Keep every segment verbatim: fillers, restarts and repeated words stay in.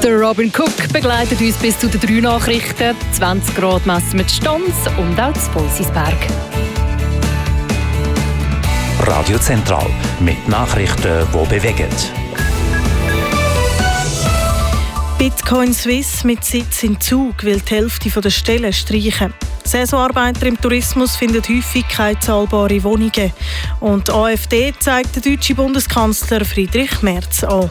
Der Robin Cook begleitet uns bis zu den drei Nachrichten. zwanzig Grad messen mit Stanz und auch zu Bolsisberg. Radio Zentral mit Nachrichten, die bewegen. Bitcoin Suisse mit Sitz in Zug will die Hälfte der Stellen streichen. Saisonarbeiter im Tourismus finden häufig keine zahlbare Wohnungen. Und die AfD zeigt den deutschen Bundeskanzler Friedrich Merz an.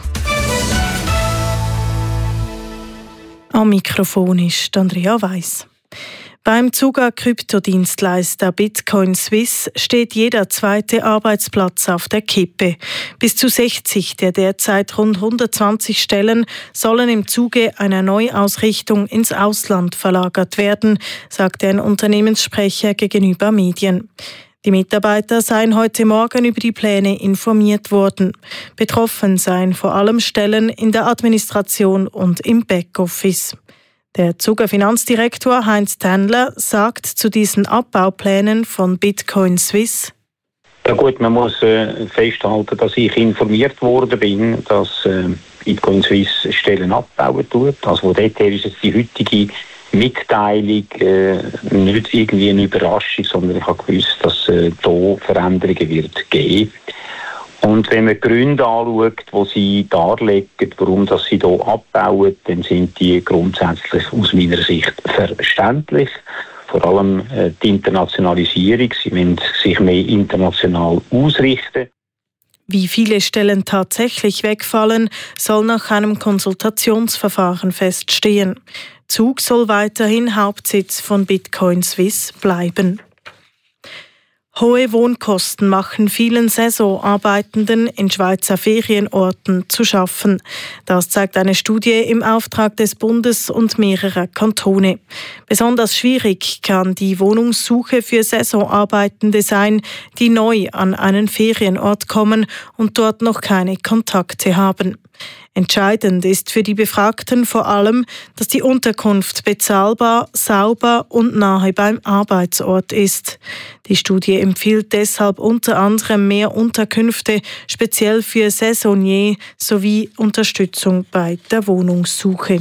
Am Mikrofon ist Andrea Weiss. Beim Zugang Kryptodienstleister Bitcoin Suisse steht jeder zweite Arbeitsplatz auf der Kippe. Bis zu sechzig der derzeit rund hundertzwanzig Stellen sollen im Zuge einer Neuausrichtung ins Ausland verlagert werden, sagte ein Unternehmenssprecher gegenüber Medien. Die Mitarbeiter seien heute Morgen über die Pläne informiert worden. Betroffen seien vor allem Stellen in der Administration und im Backoffice. Der Zuger Finanzdirektor Heinz Tändler sagt zu diesen Abbauplänen von Bitcoin Suisse: Ja gut, man muss äh, festhalten, dass ich informiert worden bin, dass äh, Bitcoin Suisse Stellen abbauen tut. Also dort ist jetzt die heutige Mitteilung äh, nicht irgendwie eine Überraschung, sondern ich habe gewusst, dass es äh, hier Veränderungen wird geben. Und wenn man die Gründe anschaut, die sie darlegen, warum dass sie hier abbauen, dann sind die grundsätzlich aus meiner Sicht verständlich. Vor allem äh, die Internationalisierung. Sie müssen sich mehr international ausrichten. Wie viele Stellen tatsächlich wegfallen, soll nach einem Konsultationsverfahren feststehen. Zug soll weiterhin Hauptsitz von Bitcoin Suisse bleiben. Hohe Wohnkosten machen vielen Saisonarbeitenden in Schweizer Ferienorten zu schaffen. Das zeigt eine Studie im Auftrag des Bundes und mehrerer Kantone. Besonders schwierig kann die Wohnungssuche für Saisonarbeitende sein, die neu an einen Ferienort kommen und dort noch keine Kontakte haben. Entscheidend ist für die Befragten vor allem, dass die Unterkunft bezahlbar, sauber und nahe beim Arbeitsort ist. Die Studie empfiehlt deshalb unter anderem mehr Unterkünfte, speziell für Saisonniers, sowie Unterstützung bei der Wohnungssuche.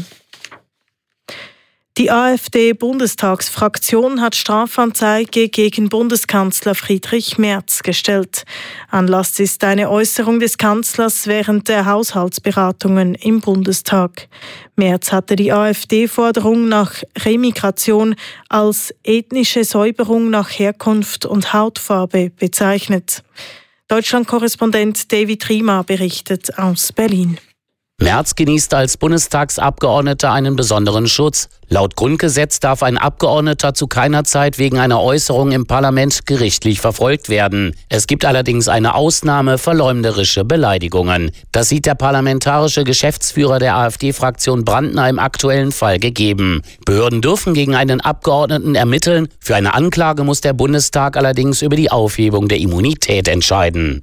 Die AfD-Bundestagsfraktion hat Strafanzeige gegen Bundeskanzler Friedrich Merz gestellt. Anlass ist eine Äußerung des Kanzlers während der Haushaltsberatungen im Bundestag. Merz hatte die AfD-Forderung nach Remigration als ethnische Säuberung nach Herkunft und Hautfarbe bezeichnet. Deutschland-Korrespondent David Riemer berichtet aus Berlin. Merz genießt als Bundestagsabgeordneter einen besonderen Schutz. Laut Grundgesetz darf ein Abgeordneter zu keiner Zeit wegen einer Äußerung im Parlament gerichtlich verfolgt werden. Es gibt allerdings eine Ausnahme: verleumderische Beleidigungen. Das sieht der parlamentarische Geschäftsführer der AfD-Fraktion Brandner im aktuellen Fall gegeben. Behörden dürfen gegen einen Abgeordneten ermitteln. Für eine Anklage muss der Bundestag allerdings über die Aufhebung der Immunität entscheiden.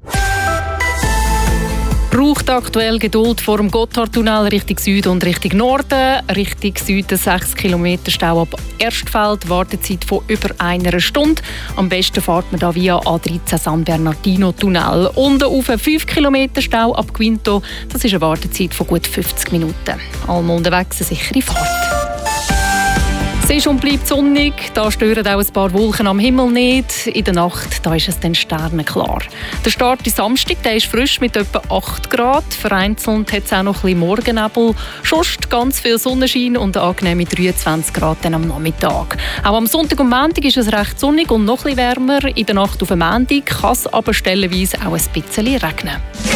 Braucht aktuell Geduld vor dem Gotthardtunnel Richtung Süden und Richtung Norden. Richtung Süden sechs Kilometer Stau ab Erstfeld, Wartezeit von über einer Stunde. Am besten fährt man da via A dreizehn San Bernardino-Tunnel. Unten auf fünf Kilometer Stau ab Quinto, das ist eine Wartezeit von gut fünfzig Minuten. Allem unterwegs eine sichere Fahrt. Es ist und bleibt sonnig, da stören auch ein paar Wolken am Himmel nicht. In der Nacht da ist es dann sternenklar. Der Start ist Samstag, der ist frisch mit etwa acht Grad. Vereinzelt hat es auch noch ein bisschen Morgennebel. Sonst ganz viel Sonnenschein und eine angenehme dreiundzwanzig Grad dann am Nachmittag. Auch am Sonntag und Montag ist es recht sonnig und noch ein bisschen wärmer. In der Nacht auf dem Montag kann es aber stellenweise auch ein bisschen regnen.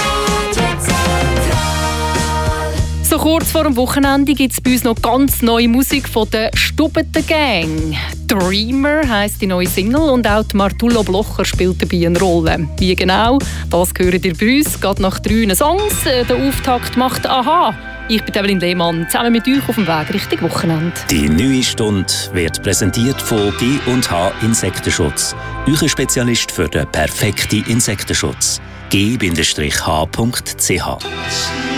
So kurz vor dem Wochenende gibt es bei uns noch ganz neue Musik von der Stubeten Gang. «Dreamer» heisst die neue Single und auch die Martullo Blocher spielt dabei eine Rolle. Wie genau, das hört ihr bei uns. Geht nach drei Songs. Der Auftakt macht «Aha». Ich bin Evelyn Lehmann, zusammen mit euch auf dem Weg Richtung Wochenende. Die neue Stunde wird präsentiert von G und H Insektenschutz. Euer Spezialist für den perfekten Insektenschutz. G H Punkt C H